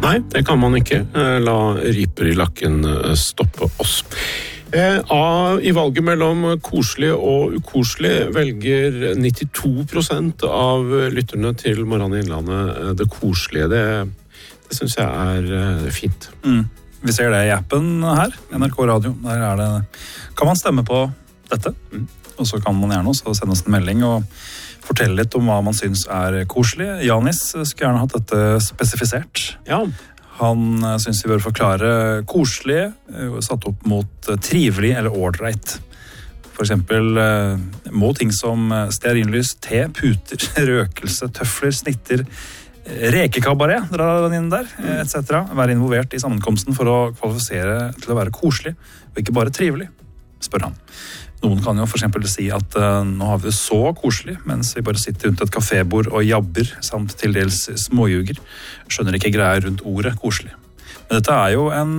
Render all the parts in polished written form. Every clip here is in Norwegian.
Nei, det kan man ikke. La riper i lakken stoppe oss. I valget mellom koselig og ukoselig velger 92% av lytterne til Morgen i Innlandet det koselige. Det synes jeg fint. Vi ser det i appen her, NRK Radio. Der kan man stemme på dette, og så kan man gjerne også sende oss en melding og fortelle litt om hva man synes koselig. Janis skulle gjerne hatt dette spesifisert. Ja. Han synes vi bør forklare koselig, satt opp mot trivelig eller ordreit. For eksempel må ting som stearinlys, te, puter, røkelse, tøfler, snitter, rekekabaret, drar den inn der, etc. Være involvert i sammenkomsten for å kvalifisere til å være koselig, og ikke bare trivelig, spør han. Noen kan jo for eksempel si at nå har vi det så koselig, mens vi bare sitter rundt et kafébord og jabber, samt til dels småjuger. Skjønner ikke greier rundt ordet koselig. Men dette jo han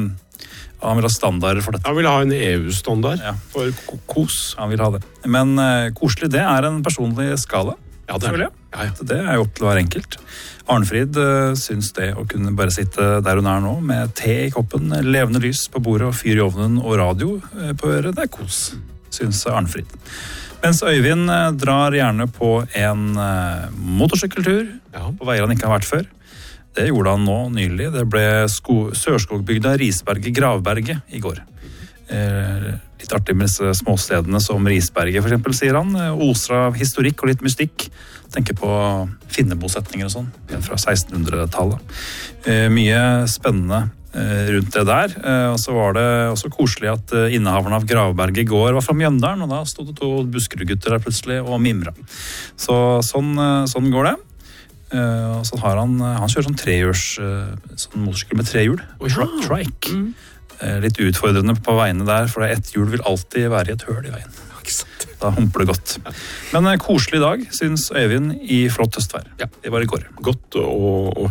vil ha standarder for dette. Han vil ha en EU-standard for kos. Han vil ha det. Men koselig, det en personlig skala. Ja, det det. Det jo opp til å være enkelt. Arnfrid syns det å kunne bare sitte der hun nå, med te i koppen, levende lys på bordet og fyr i ovnen og radio på øret, det kos, syns Arnfrid. Mens Øyvind drar gjerne på en motorsykkeltur på veier han ikke har vært før. Det gjorde han nå nylig. Det ble Sørskogbygda Risberget Gravberget i går. Litt artig med disse småstedene som Risberget for eksempel, sier han. Oser av historikk og litt mystikk. Tenker på finnebosetninger og sånn, fra 1600-tallet. Mye spennende rundt det der. Og så var det også koselig at innehaveren av Gravberget i går var fra Mjøndalen, og da stod det 2 Buskerud-gutter der plutselig og mimra. Så sånn går det. Og så har han kjører sånn trehjuls, sånn motorsykkel med 3 hjul. Trike. Litt utfordrende på veiene der, for ett hjul vil alltid være i et høl i veien. Da humper det godt. Men koselig dag, syns Øyvind, i flott høstvær. Det var i går. Godt å